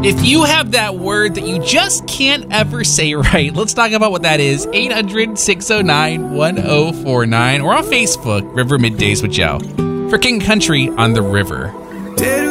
If you have that word that you just can't ever say right, let's talk about what that is. 800-609-1049 or on Facebook, River Middays with Joe. For King Country on the River. Did